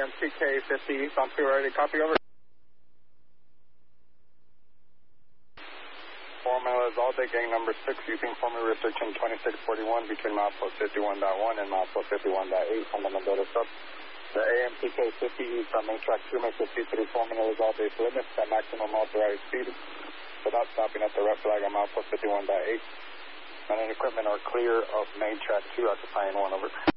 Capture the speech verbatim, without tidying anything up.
M T K fifty East on two ready, copy over. Formula is all day gang number six using formula restriction twenty-six forty-one between milepost fifty-one point one and milepost fifty-one point eight on the Mendota sub. The A M T K fifty East on main track two makes a C three formula is all day limits at maximum authorized speed without stopping at the red flag on milepost fifty-one point eight. And equipment are clear of main track two occupying one over.